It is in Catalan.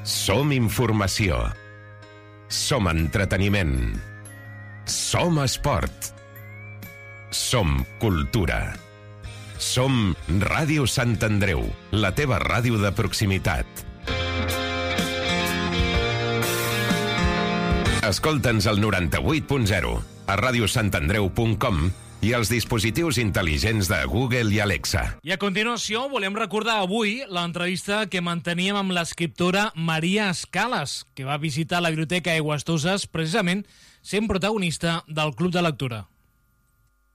Som informació. Som entreteniment. Som esport. Som cultura. Som Ràdio Sant Andreu, la teva ràdio de proximitat. Escolta'ns al 98.0, a radiosantandreu.com i als dispositius intel·ligents de Google i Alexa. I a continuació volem recordar avui l'entrevista que manteníem amb l'escriptora Maria Escalas, que va visitar la Biblioteca Aigües Toses precisament sent protagonista del Club de Lectura.